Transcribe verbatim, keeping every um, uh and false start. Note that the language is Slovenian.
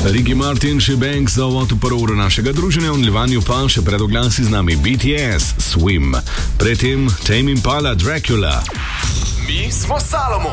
Ricky Martin, še Banks za uvod v prvo uro našega druženja, v nadaljevanju pa še pred oglasi z nami B T S, Swim. Predtem Tame Impala, Dracula. Mi smo Salomon.